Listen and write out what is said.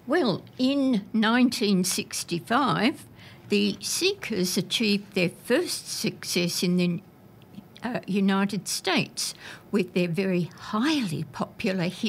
Well, in 1965, the Seekers achieved their first success in the United States with their very highly popular hit